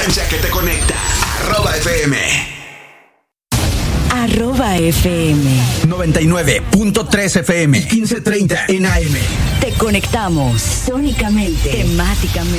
frecuencia que te conecta. @FM. @FM 99.3 FM y 1530 en AM. Te conectamos sónicamente, temáticamente.